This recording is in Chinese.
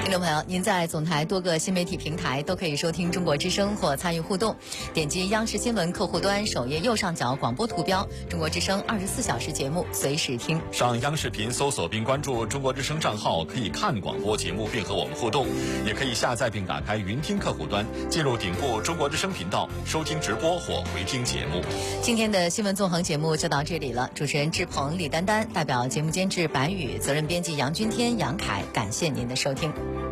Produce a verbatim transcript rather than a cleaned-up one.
听众朋友，您在总台多个新媒体平台都可以收听中国之声或参与互动，点击央视新闻客户端首页右上角广播图标，中国之声二十四小时节目随时听。 上央视频搜索并关注中国之声账号，可以看广播节目并和我们互动，也可以下载并打开云听客户端，进入顶部中国之声频道收听直播或回听节目。 今天的新闻纵横节目就到这里了，主持人志鹏、李丹丹，代表节目监制白宇，责任编辑杨君天、杨凯，感谢您的收听。